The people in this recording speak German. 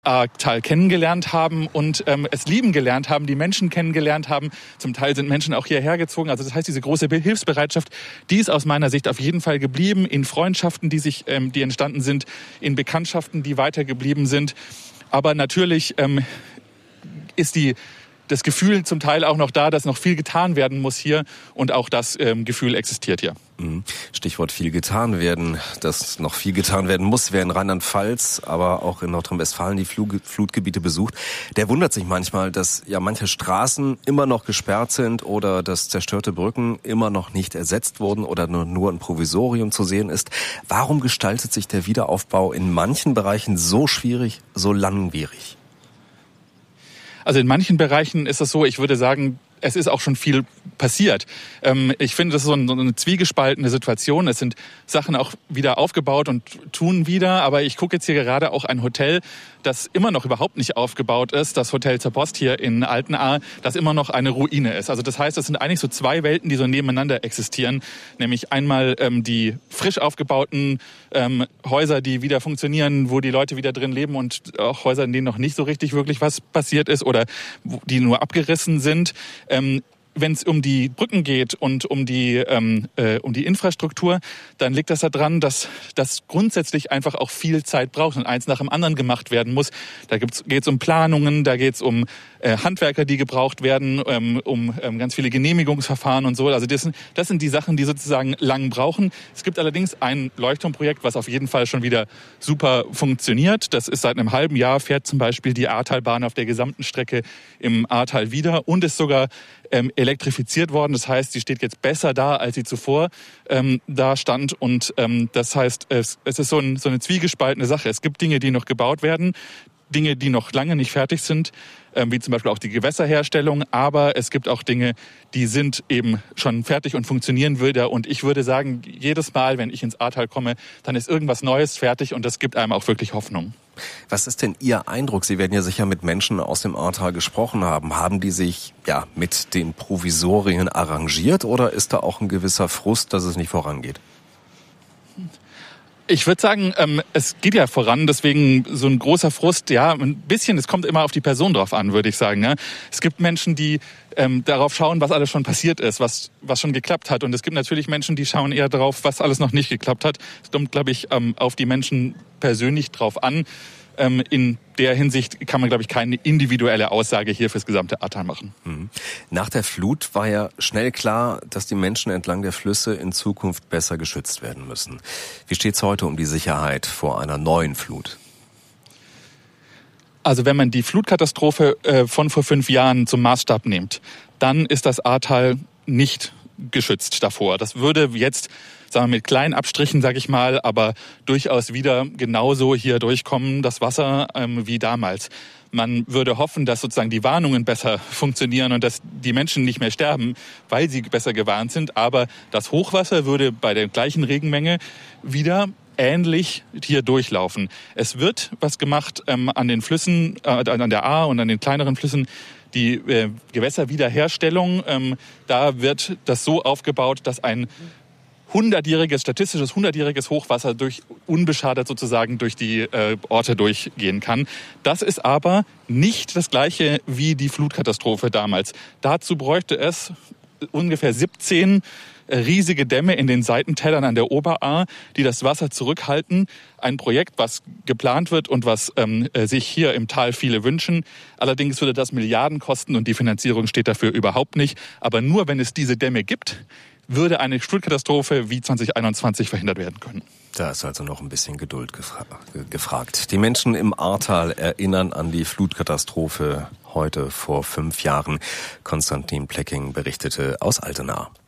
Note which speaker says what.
Speaker 1: Ahrtal kennengelernt haben und es lieben gelernt haben, die Menschen kennengelernt haben. Zum Teil sind Menschen auch hierher gezogen. Also das heißt, diese große Hilfsbereitschaft, die ist aus meiner Sicht auf jeden Fall geblieben. In Freundschaften, die entstanden sind, in Bekanntschaften, die weitergeblieben sind. Aber natürlich ist das Gefühl zum Teil auch noch da, dass noch viel getan werden muss hier. Und auch das Gefühl existiert hier.
Speaker 2: Stichwort viel getan werden. Dass noch viel getan werden muss, wer in Rheinland-Pfalz, aber auch in Nordrhein-Westfalen die Flutgebiete besucht. Der wundert sich manchmal, dass ja manche Straßen immer noch gesperrt sind oder dass zerstörte Brücken immer noch nicht ersetzt wurden oder nur ein Provisorium zu sehen ist. Warum gestaltet sich der Wiederaufbau in manchen Bereichen so schwierig, so langwierig?
Speaker 1: Also in manchen Bereichen ist es so, ich würde sagen, es ist auch schon viel passiert. Ich finde, das ist so eine zwiegespaltene Situation. Es sind Sachen auch wieder aufgebaut und tun wieder. Aber ich gucke jetzt hier gerade auch ein Hotel, das immer noch überhaupt nicht aufgebaut ist. Das Hotel zur Post hier in Altenahr, das immer noch eine Ruine ist. Also das heißt, es sind eigentlich so zwei Welten, die so nebeneinander existieren. Nämlich einmal die frisch aufgebauten Häuser, die wieder funktionieren, wo die Leute wieder drin leben und auch Häuser, in denen noch nicht so richtig wirklich was passiert ist oder die nur abgerissen sind. Wenn es um die Brücken geht und um die Infrastruktur, dann liegt das daran, dass das grundsätzlich einfach auch viel Zeit braucht und eins nach dem anderen gemacht werden muss. Da geht es um Planungen, da geht es um Handwerker, die gebraucht werden, um ganz viele Genehmigungsverfahren und so. Also das sind die Sachen, die sozusagen lang brauchen. Es gibt allerdings ein Leuchtturmprojekt, was auf jeden Fall schon wieder super funktioniert. Das ist seit einem halben Jahr, fährt zum Beispiel die Ahrtalbahn auf der gesamten Strecke im Ahrtal wieder und ist sogar elektrifiziert worden. Das heißt, sie steht jetzt besser da, als sie zuvor da stand. Und das heißt, es ist so eine zwiegespaltene Sache. Es gibt Dinge, die noch gebaut werden, Dinge, die noch lange nicht fertig sind, wie zum Beispiel auch die Gewässerherstellung. Aber es gibt auch Dinge, die sind eben schon fertig und funktionieren wieder. Und ich würde sagen, jedes Mal, wenn ich ins Ahrtal komme, dann ist irgendwas Neues fertig und das gibt einem auch wirklich Hoffnung.
Speaker 2: Was ist denn Ihr Eindruck? Sie werden ja sicher mit Menschen aus dem Ahrtal gesprochen haben. Haben die sich mit den Provisorien arrangiert oder ist da auch ein gewisser Frust, dass es nicht vorangeht?
Speaker 1: Ich würde sagen, es geht ja voran, deswegen so ein großer Frust, ein bisschen, es kommt immer auf die Person drauf an, würde ich sagen. Ja. Es gibt Menschen, die darauf schauen, was alles schon passiert ist, was schon geklappt hat. Und es gibt natürlich Menschen, die schauen eher darauf, was alles noch nicht geklappt hat. Es kommt, glaube ich, auf die Menschen persönlich drauf an. In der Hinsicht kann man, glaube ich, keine individuelle Aussage hier fürs gesamte Ahrtal machen.
Speaker 2: Nach der Flut war ja schnell klar, dass die Menschen entlang der Flüsse in Zukunft besser geschützt werden müssen. Wie steht es heute um die Sicherheit vor einer neuen Flut?
Speaker 1: Also wenn man die Flutkatastrophe von vor 5 Jahren zum Maßstab nimmt, dann ist das Ahrtal nicht geschützt davor. Das würde jetzt, sagen wir mit kleinen Abstrichen, sage ich mal, aber durchaus wieder genauso hier durchkommen, das Wasser, wie damals. Man würde hoffen, dass sozusagen die Warnungen besser funktionieren und dass die Menschen nicht mehr sterben, weil sie besser gewarnt sind. Aber das Hochwasser würde bei der gleichen Regenmenge wieder ähnlich hier durchlaufen. Es wird was gemacht an den Flüssen, an der Ahr und an den kleineren Flüssen, die Gewässerwiederherstellung. Da wird das so aufgebaut, dass ein statistisches 100-jähriges Hochwasser unbeschadet sozusagen durch die Orte durchgehen kann. Das ist aber nicht das Gleiche wie die Flutkatastrophe damals. Dazu bräuchte es ungefähr 17 riesige Dämme in den Seitentälern an der Oberahr, die das Wasser zurückhalten. Ein Projekt, was geplant wird und was sich hier im Tal viele wünschen. Allerdings würde das Milliarden kosten und die Finanzierung steht dafür überhaupt nicht. Aber nur wenn es diese Dämme gibt, würde eine Flutkatastrophe wie 2021 verhindert werden können.
Speaker 2: Da ist also noch ein bisschen Geduld gefragt. Die Menschen im Ahrtal erinnern an die Flutkatastrophe heute vor 5 Jahren. Konstantin Plecking berichtete aus Altenahr.